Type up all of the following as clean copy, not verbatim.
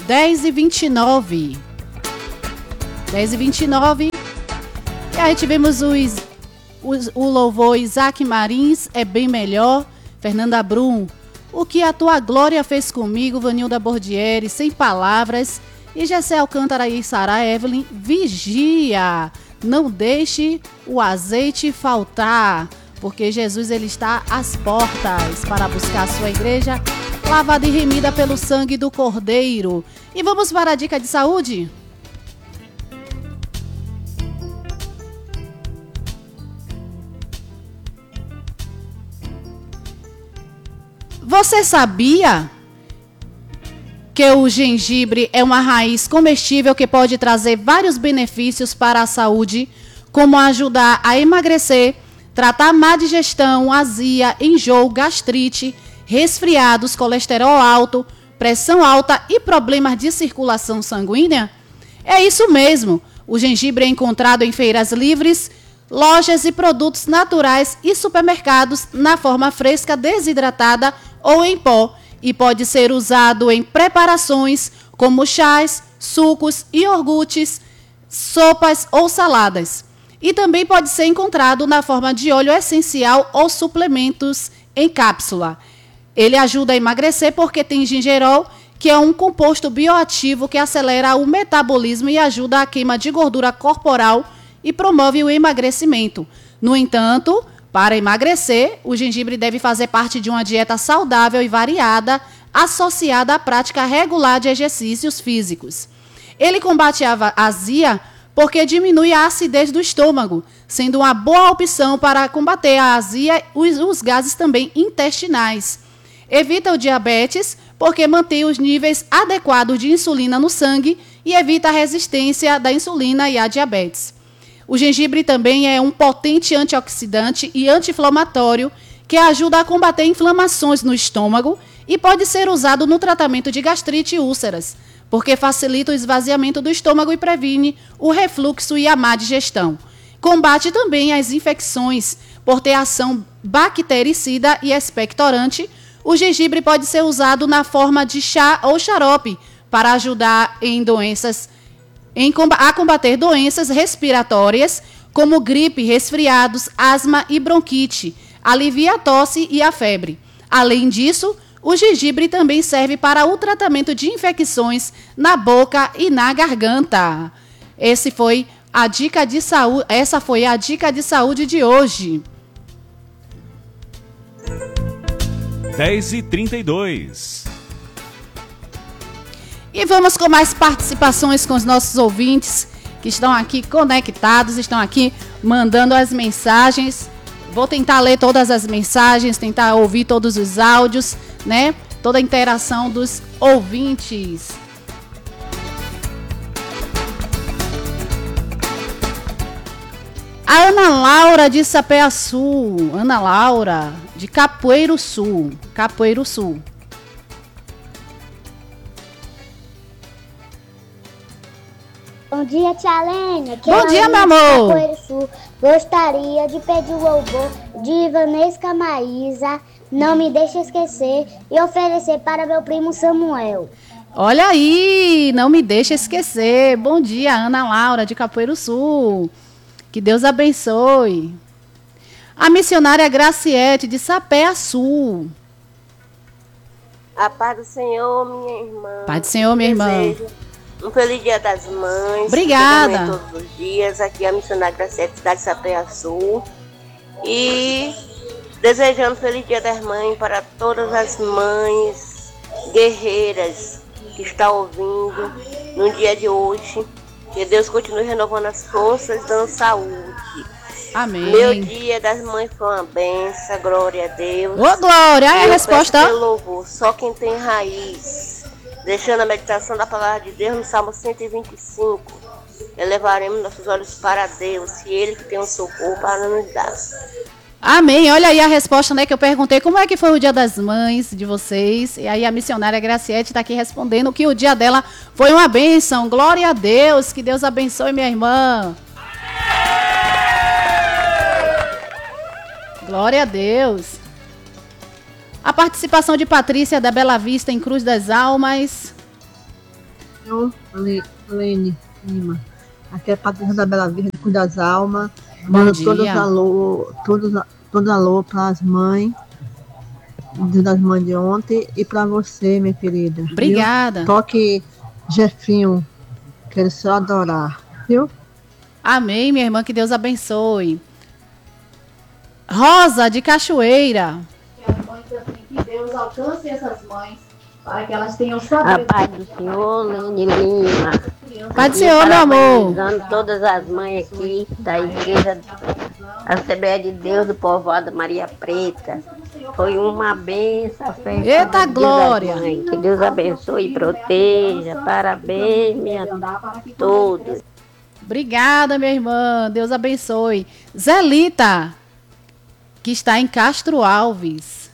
10h29. 10h29. E aí tivemos o louvor Isaac Marins, É Bem Melhor. Fernanda Brum, O Que a Tua Glória Fez Comigo. Vanilda Bordieri, Sem Palavras. E Gessé Alcântara e Sara Evelyn, Vigia. Não deixe o azeite faltar, porque Jesus ele está às portas para buscar a sua igreja, lavada e remida pelo sangue do Cordeiro. E vamos para a dica de saúde? Você sabia que o gengibre é uma raiz comestível que pode trazer vários benefícios para a saúde, como ajudar a emagrecer, tratar má digestão, azia, enjoo, gastrite, resfriados, colesterol alto, pressão alta e problemas de circulação sanguínea? É isso mesmo. O gengibre é encontrado em feiras livres, lojas e produtos naturais e supermercados na forma fresca, desidratada ou em pó, e pode ser usado em preparações como chás, sucos, iogurtes, sopas ou saladas. E também pode ser encontrado na forma de óleo essencial ou suplementos em cápsula. Ele ajuda a emagrecer porque tem gingerol, que é um composto bioativo que acelera o metabolismo e ajuda a queima de gordura corporal e promove o emagrecimento. No entanto, para emagrecer, o gengibre deve fazer parte de uma dieta saudável e variada, associada à prática regular de exercícios físicos. Ele combate a azia porque diminui a acidez do estômago, sendo uma boa opção para combater a azia e os gases também intestinais. Evita o diabetes porque mantém os níveis adequados de insulina no sangue e evita a resistência da insulina e a diabetes. O gengibre também é um potente antioxidante e anti-inflamatório que ajuda a combater inflamações no estômago e pode ser usado no tratamento de gastrite e úlceras, porque facilita o esvaziamento do estômago e previne o refluxo e a má digestão. Combate também as infecções por ter ação bactericida e expectorante. O gengibre pode ser usado na forma de chá ou xarope para ajudar a combater doenças respiratórias, como gripe, resfriados, asma e bronquite, alivia a tosse e a febre. Além disso, o gengibre também serve para o tratamento de infecções na boca e na garganta. Essa foi a dica de saúde de hoje. 10h32. E vamos com mais participações com os nossos ouvintes que estão aqui conectados, estão aqui mandando as mensagens. Vou tentar ler todas as mensagens, tentar ouvir todos os áudios, né? Toda a interação dos ouvintes. A Ana Laura de Sapé-Açu. Ana Laura de Capoeiro Sul. Capoeiro Sul. Bom dia, tia Lênia. Bom dia, meu amor. Capoeiro Sul. Gostaria de pedir o louvor de Ivanesca Maísa, Não Me Deixe Esquecer, e oferecer para meu primo Samuel. Olha aí, não me deixe esquecer. Bom dia, Ana Laura de Capoeiro Sul. Que Deus abençoe. A missionária Graciete de Sapé-Açu. A paz do Senhor, minha irmã. Paz do Senhor, minha irmã. Um feliz Dia das Mães. Obrigada. Todos os dias. Aqui é a missionária Graciete, cidade de Sapé-Açu. E desejando um feliz Dia das Mães para todas as mães guerreiras que estão ouvindo no dia de hoje. Que Deus continue renovando as forças e dando saúde. Amém. Meu Dia das Mães foi uma benção, glória a Deus. Ô, Glória, é a resposta. Louvor, só quem tem raiz. Deixando a meditação da palavra de Deus no Salmo 125. Elevaremos nossos olhos para Deus, e Ele que tem um socorro para nos dar. Amém. Olha aí a resposta, né, que eu perguntei. Como é que foi o Dia das Mães de vocês? E aí a missionária Graciete está aqui respondendo que o dia dela foi uma bênção. Glória a Deus. Que Deus abençoe minha irmã. Glória a Deus. A participação de Patrícia da Bela Vista em Cruz das Almas. Senhor, Lene Lima. Aqui é Patrícia da Bela Virgem, cuida das almas. Manda todos alô para as mães, Dia das Mães de ontem, e para você, minha querida. Obrigada. Viu? Toque Jefinho, quero só adorar, viu? Amém, minha irmã, que Deus abençoe. Rosa, de Cachoeira. Que Deus alcance essas mães, para que elas tenham saber. A paz do Senhor, Lene Lima. Paz do Senhor, meu amor. Parabenizando todas as mães aqui da Igreja Assembleia de Deus do Povoado Maria Preta. Foi uma benção a festa. Eita, glória. Que Deus abençoe e proteja. Parabéns, minha todos. Obrigada, minha irmã. Deus abençoe. Zelita, que está em Castro Alves.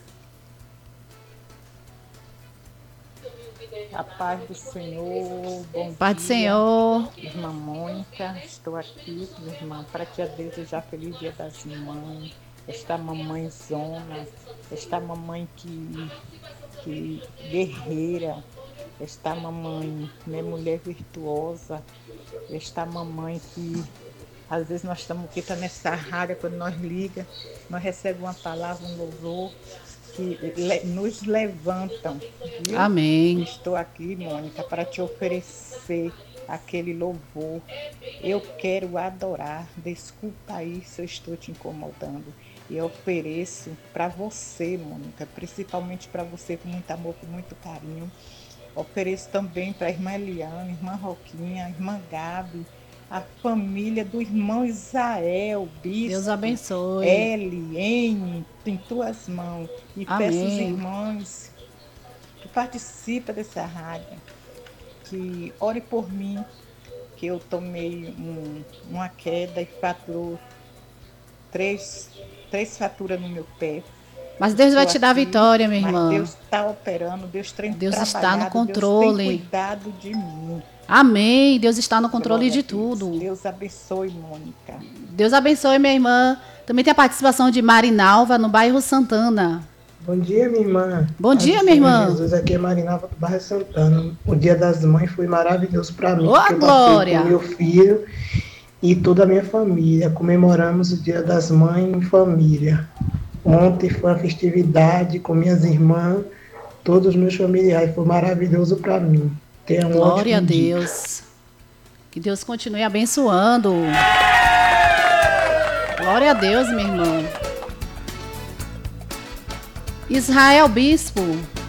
A paz do Senhor, bom Paz do dia, Senhor. irmã Mônica, estou aqui, minha irmã, para te desejar feliz dia das mães, esta mamãezona, esta mamãe que guerreira, esta mamãe, minha mulher virtuosa, esta mamãe que às vezes nós estamos aqui, tá nessa rádio, quando nós liga, nós recebemos uma palavra, um louvor, que nos levantam. Viu? Amém. Estou aqui, Mônica, para te oferecer aquele louvor. Eu quero adorar. Desculpa aí se eu estou te incomodando. E eu ofereço para você, Mônica, principalmente para você, com muito amor, com muito carinho. Ofereço também para a irmã Eliane, irmã Roquinha, irmã Gabi, a família do irmão Isael, bispo. Deus abençoe. N, em tuas mãos. E Amém. peço aos irmãos que participam dessa rádio, que ore por mim, que eu tomei uma queda e faturou três faturas no meu pé. Mas Deus vai Estou te dar aqui, vitória, minha irmã. Mas Deus está operando, Deus tem Deus trabalhado, está no controle. Deus tem cuidado de mim. Amém. Deus está no controle Glória de a Deus. tudo. Deus abençoe, Mônica. Deus abençoe, minha irmã. Também tem a participação de Marinalva, no bairro Santana. Bom dia, minha irmã. Bom dia, minha irmã. Jesus, aqui é Marinalva do bairro Santana. O Dia das Mães foi maravilhoso para mim. Ô, porque eu glória! passei com meu filho e toda a minha família. Comemoramos o Dia das Mães em família. Ontem foi uma festividade com minhas irmãs, todos os meus familiares. Foi maravilhoso para mim. Tenha um Glória a ótimo dia. Deus. Que Deus continue abençoando. Glória a Deus, minha irmã. Israel Bispo.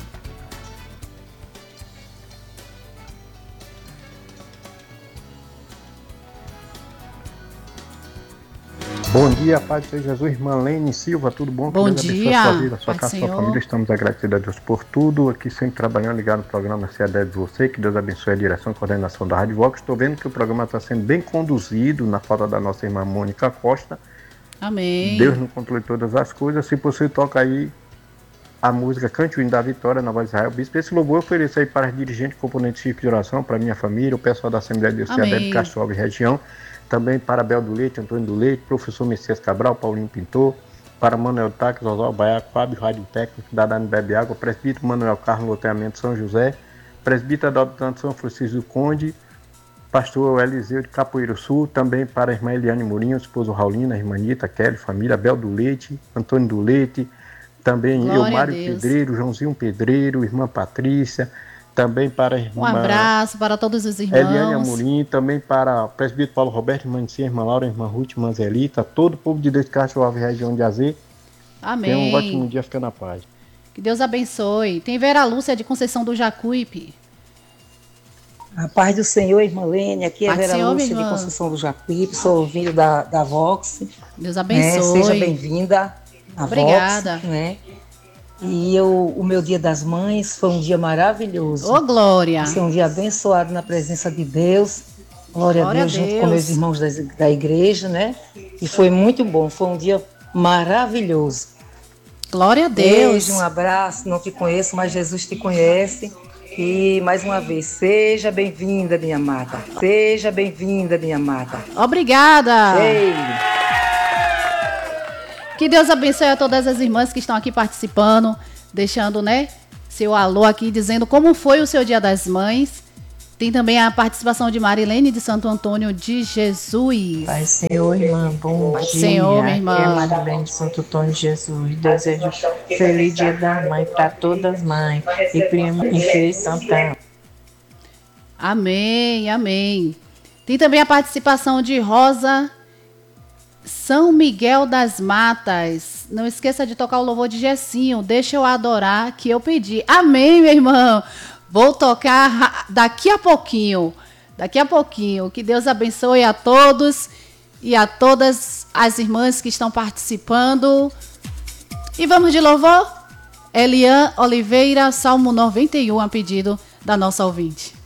Bom dia, Pai do Senhor Jesus, irmã Lene Silva, tudo bom? Bom Que Deus abençoe dia, a sua vida, a sua Pai do casa, a sua Senhor. família. Estamos agradecidos a Deus por tudo. Aqui sempre trabalhando, ligado no programa Se Deve Você. Que Deus abençoe a direção e coordenação da Rádio Vox. Estou vendo que o programa está sendo bem conduzido na falta da nossa irmã Mônica Costa. Amém. Deus no controle de todas as coisas. Se você toca aí a música Cante o Hino da Vitória, na voz de Israel Bispo. Esse louvor eu ofereço aí para os dirigentes, componentes de oração, para a minha família, o pessoal da Assembleia de Deus, Amém. Castro Alves região. Também para Abel do Leite, Antônio do Leite, professor Messias Cabral, Paulinho Pintor, para Manuel Taques, Oswaldo Baiaco, Fábio Rádio Técnico, Dadane Bebe Água, presbítero Manuel Carlos, loteamento São José, presbítero Adalto São Francisco do Conde, pastor Eliseu de Capoeiro Sul, também para a irmã Eliane Mourinho, esposo Raulina, irmã Anitta, Kelly, família, Abel do Leite, Antônio do Leite, também Glória eu, a Mário Deus. Pedreiro, Joãozinho Pedreiro, irmã Patrícia, também para a irmã Um abraço para todos os irmãos. Eliane Amorim, também para o presbítero Paulo Roberto, irmã Nicinha, irmã Laura, irmã Ruth, irmã Zelita, todo o povo de Deus de Castro Alves, região de Azê. Amém. Tenha um ótimo dia, fica na paz. Que Deus abençoe. Tem Vera Lúcia de Conceição do Jacuípe. A paz do Senhor, irmã Lene, aqui é Paz do Vera Senhor, Lúcia minha de irmã. Conceição do Jacuípe, sou ouvinte da Vox. Deus Né? abençoe. Seja bem-vinda à Obrigada. Vox. Né? E o meu Dia das Mães foi um dia maravilhoso. Ô, glória. Foi um dia abençoado na presença de Deus. Glória a Deus, junto com meus irmãos da igreja, né? E foi muito bom, foi um dia maravilhoso. Glória a Deus. Beijo, um abraço, não te conheço, mas Jesus te conhece. E mais uma vez, seja bem-vinda, minha amada. Seja bem-vinda, minha amada. Obrigada. Ei. Que Deus abençoe a todas as irmãs que estão aqui participando, deixando, né, seu alô aqui, dizendo como foi o seu Dia das Mães. Tem também a participação de Marilene de Santo Antônio de Jesus. Pai Senhor, irmã, bom Pai dia. Senhor, minha irmã. Aqui é Marilene de Santo Antônio de Jesus. Desejo feliz dia da mãe para todas as mães e prima em Feira de Santana. Amém, amém. Tem também a participação de Rosa São Miguel das Matas. Não esqueça de tocar o louvor de Gessinho. Deixa eu adorar que eu pedi. Amém, meu irmão. Vou tocar daqui a pouquinho. Daqui a pouquinho. Que Deus abençoe a todos e a todas as irmãs que estão participando. E vamos de louvor? Elian Oliveira, Salmo 91, a pedido da nossa ouvinte.